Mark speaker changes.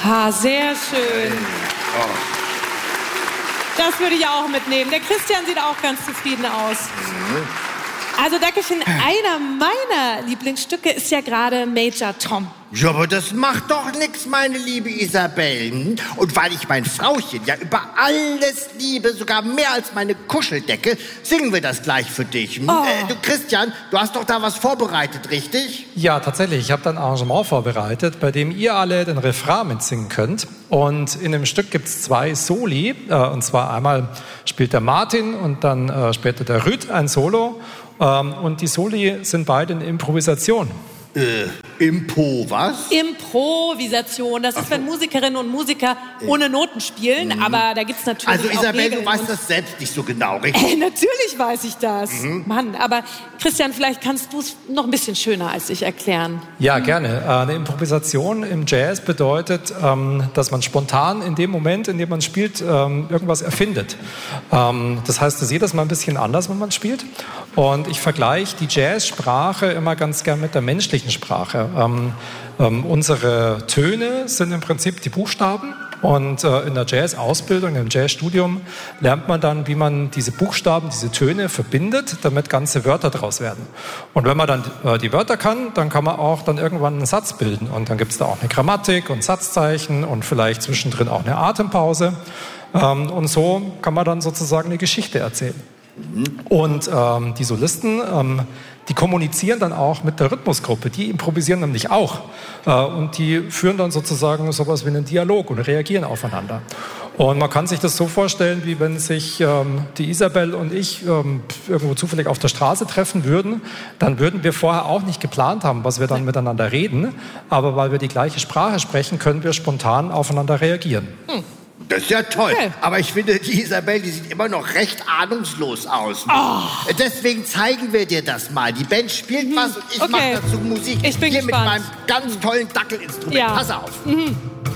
Speaker 1: Ha, sehr schön. Das würde ich auch mitnehmen. Der Christian sieht auch ganz zufrieden aus. Also Dankeschön, einer meiner Lieblingsstücke ist ja gerade Major Tom.
Speaker 2: Ja, aber das macht doch nichts, meine liebe Isabel. Und weil ich mein Frauchen ja über alles liebe, sogar mehr als meine Kuscheldecke, singen wir das gleich für dich. Du Christian, du hast doch da was vorbereitet, richtig?
Speaker 3: Ja, tatsächlich. Ich habe da ein Arrangement vorbereitet, bei dem ihr alle den Refrain mitsingen könnt. Und in dem Stück gibt es 2 Soli. Und zwar einmal spielt der Martin und dann später der Rüd ein Solo. Und die Soli sind beide in Improvisation.
Speaker 2: Impo, was?
Speaker 1: Improvisation. Das ist, wenn Musikerinnen und Musiker ohne Noten spielen. Aber da gibt es natürlich
Speaker 2: Also
Speaker 1: auch
Speaker 2: Isabel,
Speaker 1: Regeln
Speaker 2: du weißt das selbst nicht so genau, richtig?
Speaker 1: Natürlich weiß ich das. Mann, aber Christian, vielleicht kannst du es noch ein bisschen schöner als ich erklären.
Speaker 3: Ja, gerne. Eine Improvisation im Jazz bedeutet, dass man spontan in dem Moment, in dem man spielt, irgendwas erfindet. Das heißt, es ist jedes Mal ein bisschen anders, wenn man spielt. Und ich vergleiche die Jazzsprache immer ganz gern mit der menschlichen Sprache. Unsere Töne sind im Prinzip die Buchstaben. Und in der Jazz-Ausbildung, im Jazzstudium, lernt man dann, wie man diese Buchstaben, diese Töne verbindet, damit ganze Wörter draus werden. Und wenn man dann die Wörter kann, dann kann man auch dann irgendwann einen Satz bilden. Und dann gibt es da auch eine Grammatik und Satzzeichen und vielleicht zwischendrin auch eine Atempause. Und so kann man dann sozusagen eine Geschichte erzählen. Und die Solisten, die kommunizieren dann auch mit der Rhythmusgruppe, die improvisieren nämlich auch. Und die führen dann sozusagen sowas wie einen Dialog und reagieren aufeinander. Und man kann sich das so vorstellen, wie wenn sich die Isabel und ich irgendwo zufällig auf der Straße treffen würden, dann würden wir vorher auch nicht geplant haben, was wir dann miteinander reden. Aber weil wir die gleiche Sprache sprechen, können wir spontan aufeinander reagieren.
Speaker 2: Das ist ja toll.
Speaker 1: Okay.
Speaker 2: Aber ich finde, die Isabel, die sieht immer noch recht ahnungslos aus. Deswegen zeigen wir dir das mal. Die Band spielt was und ich mache dazu Musik.
Speaker 1: Ich bin
Speaker 2: Hier
Speaker 1: gespannt.
Speaker 2: mit meinem ganz tollen Dackelinstrument.
Speaker 1: Ja.
Speaker 2: Pass auf.